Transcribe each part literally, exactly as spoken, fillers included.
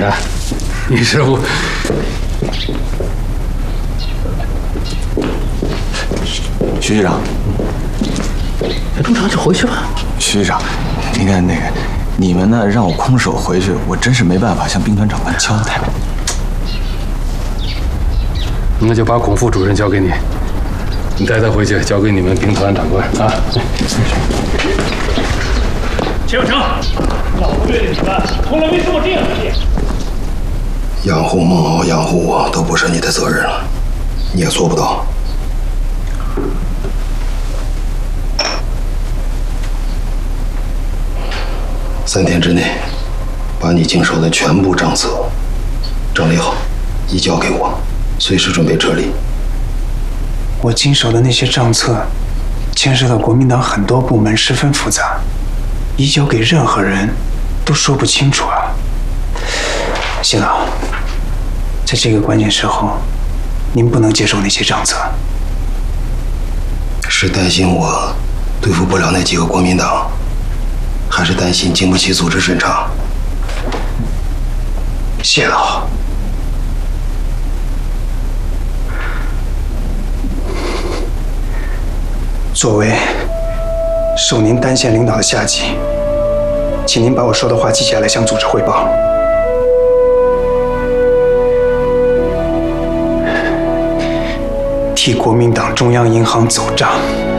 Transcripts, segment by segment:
看，你师傅。 徐局长， 那中长就回去吧。 徐局长，您看那个，你们呢让我空手回去，我真是没办法向兵团长官交代。 那就把孔副主任交给你，你带他回去，交给你们兵团长官啊。钱有成，老部队的你们从来没受过这样的气。 养护孟敖、养护我都不是你的责任了，你也做不到。三天之内，把你经手的全部账册整理好，移交给我，随时准备撤离。 我经手的那些账册，牵涉到国民党很多部门，十分复杂，移交给任何人都说不清楚啊。谢老，在这个关键时候，您不能接受那些账册。 是担心我对付不了那几个国民党，还是担心经不起组织审查？ 谢老，作为受您单线领导的下级，请您把我说的话记下来，向组织汇报。替国民党中央银行走账，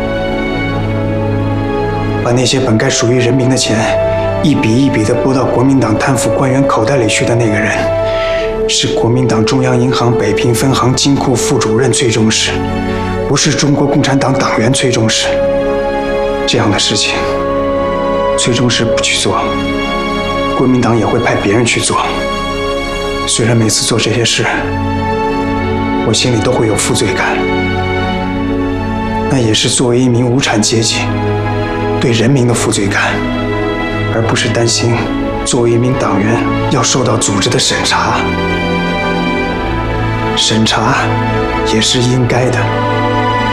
把那些本该属于人民的钱，一笔一笔地拨到国民党贪腐官员口袋里去的那个人，是国民党中央银行北平分行金库副主任崔中士，不是中国共产党党员崔中士。这样的事情，崔中士不去做，国民党也会派别人去做。虽然每次做这些事，我心里都会有负罪感，那也是作为一名无产阶级对人民的负罪感，而不是担心作为一名党员要受到组织的审查。审查也是应该的。